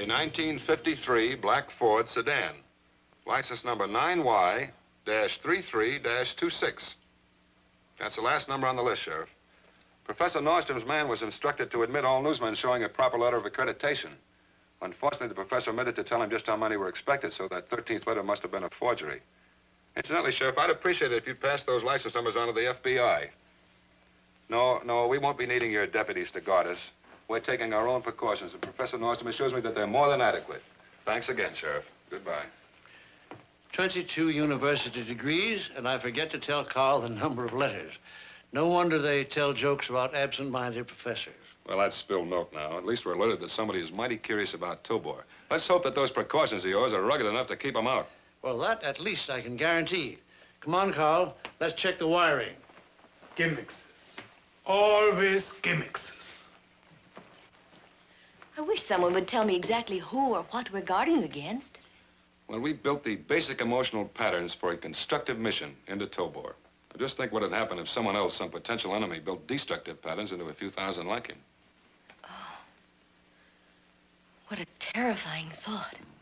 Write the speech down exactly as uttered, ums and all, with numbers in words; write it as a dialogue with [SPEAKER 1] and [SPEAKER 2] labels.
[SPEAKER 1] a nineteen fifty-three black Ford sedan. License number nine Y thirty-three twenty-six. That's the last number on the list, Sheriff. Professor Nordstrom's man was instructed to admit all newsmen showing a proper letter of accreditation. Unfortunately, the professor omitted to tell him just how many were expected, so that thirteenth letter must have been a forgery. Incidentally, Sheriff, I'd appreciate it if you'd pass those license numbers on to the F B I. No, no, we won't be needing your deputies to guard us. We're taking our own precautions, and Professor Nordstrom assures me that they're more than adequate. Thanks again, Sheriff. Goodbye.
[SPEAKER 2] twenty-two university degrees, and I forget to tell Carl the number of letters. No wonder they tell jokes about absent-minded professors.
[SPEAKER 1] Well, that's spilled milk now. At least we're alerted that somebody is mighty curious about Tobor. Let's hope that those precautions of yours are rugged enough to keep him out.
[SPEAKER 2] Well, that at least I can guarantee. Come on, Carl. Let's check the wiring.
[SPEAKER 3] Gimmicks. Always gimmicks.
[SPEAKER 4] I wish someone would tell me exactly who or what we're guarding against.
[SPEAKER 1] Well, we built the basic emotional patterns for a constructive mission into Tobor. Now, just think what would happen if someone else, some potential enemy, built destructive patterns into a few thousand like him.
[SPEAKER 4] Oh, what a terrifying thought.